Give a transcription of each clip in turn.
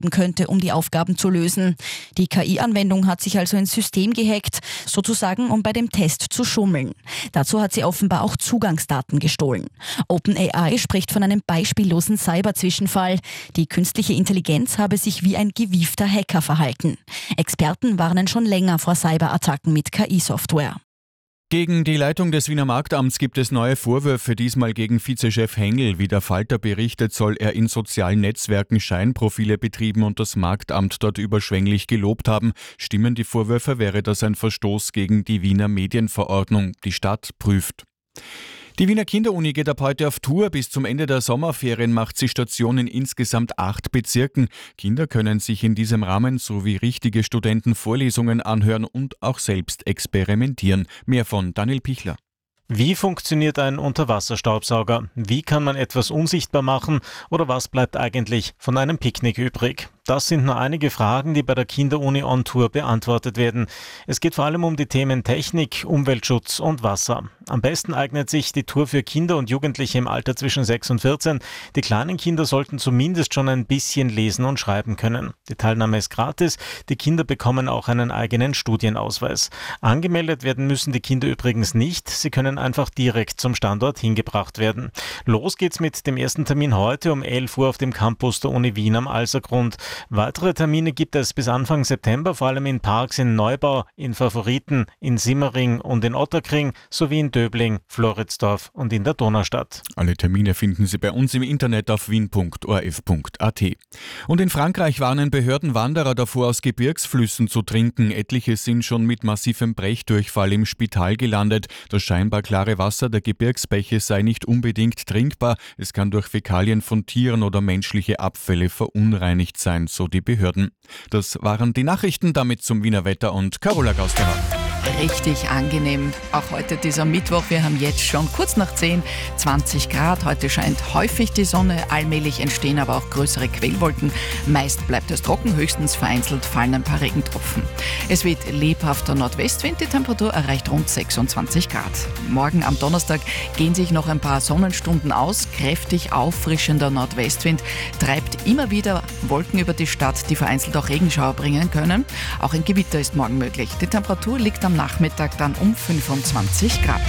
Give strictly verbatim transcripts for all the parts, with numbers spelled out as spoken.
benutzen könnte, um die Aufgaben zu lösen. Die K I-Anwendung hat sich also ins System gehackt, sozusagen um bei dem Test zu schummeln. Dazu hat sie offenbar auch Zugangsdaten gestohlen. OpenAI spricht von einem beispiellosen Cyber-Zwischenfall. Die künstliche Intelligenz habe sich wie ein gewiefter Hacker verhalten. Experten warnen schon länger vor Cyberattacken mit K I-Software. Gegen die Leitung des Wiener Marktamts gibt es neue Vorwürfe, diesmal gegen Vizechef Hengel. Wie der Falter berichtet, soll er in sozialen Netzwerken Scheinprofile betrieben und das Marktamt dort überschwänglich gelobt haben. Stimmen die Vorwürfe, wäre das ein Verstoß gegen die Wiener Medienverordnung. Die Stadt prüft. Die Wiener Kinderuni geht ab heute auf Tour. Bis zum Ende der Sommerferien macht sie Station in insgesamt acht Bezirken. Kinder können sich in diesem Rahmen sowie richtige Studenten Vorlesungen anhören und auch selbst experimentieren. Mehr von Daniel Pichler. Wie funktioniert ein Unterwasserstaubsauger? Wie kann man etwas unsichtbar machen? Oder was bleibt eigentlich von einem Picknick übrig? Das sind nur einige Fragen, die bei der Kinderuni on Tour beantwortet werden. Es geht vor allem um die Themen Technik, Umweltschutz und Wasser. Am besten eignet sich die Tour für Kinder und Jugendliche im Alter zwischen sechs und vierzehn. Die kleinen Kinder sollten zumindest schon ein bisschen lesen und schreiben können. Die Teilnahme ist gratis. Die Kinder bekommen auch einen eigenen Studienausweis. Angemeldet werden müssen die Kinder übrigens nicht. Sie können einfach direkt zum Standort hingebracht werden. Los geht's mit dem ersten Termin heute um elf Uhr auf dem Campus der Uni Wien am Alsergrund. Weitere Termine gibt es bis Anfang September, vor allem in Parks in Neubau, in Favoriten, in Simmering und in Otterkring sowie in Döbling, Floridsdorf und in der Donaustadt. Alle Termine finden Sie bei uns im Internet auf wien punkt o r f punkt a t. Und in Frankreich warnen Behörden Wanderer davor, aus Gebirgsflüssen zu trinken. Etliche sind schon mit massivem Brechdurchfall im Spital gelandet. Das scheinbar klare Wasser der Gebirgsbäche sei nicht unbedingt trinkbar. Es kann durch Fäkalien von Tieren oder menschliche Abfälle verunreinigt sein, so die Behörden. Das waren die Nachrichten, damit zum Wiener Wetter und Carola Gausterer. Richtig angenehm. Auch heute dieser Mittwoch. Wir haben jetzt schon kurz nach zehn, zwanzig Grad. Heute scheint häufig die Sonne. Allmählich entstehen aber auch größere Quellwolken. Meist bleibt es trocken, höchstens vereinzelt fallen ein paar Regentropfen. Es weht lebhafter Nordwestwind. Die Temperatur erreicht rund sechsundzwanzig Grad. Morgen am Donnerstag gehen sich noch ein paar Sonnenstunden aus. Kräftig auffrischender Nordwestwind treibt immer wieder Wolken über die Stadt, die vereinzelt auch Regenschauer bringen können. Auch ein Gewitter ist morgen möglich. Die Temperatur liegt am Nachmittag dann um fünfundzwanzig Grad.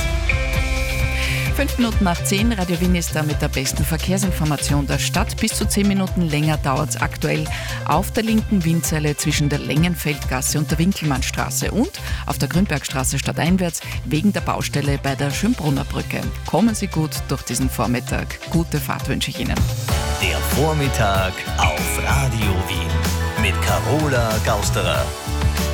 Fünf Minuten nach zehn, Radio Wien ist da mit der besten Verkehrsinformation der Stadt. Bis zu zehn Minuten länger dauert es aktuell auf der linken Windseile zwischen der Längenfeldgasse und der Winkelmannstraße und auf der Grünbergstraße stadteinwärts wegen der Baustelle bei der Schönbrunner Brücke. Kommen Sie gut durch diesen Vormittag. Gute Fahrt wünsche ich Ihnen. Der Vormittag auf Radio Wien mit Carola Gausterer.